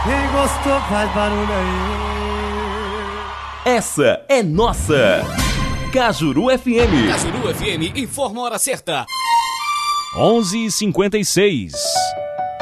Quem gostou faz barulho aí. Essa é nossa. Cajuru FM. Cajuru FM informa a hora certa. 11h56.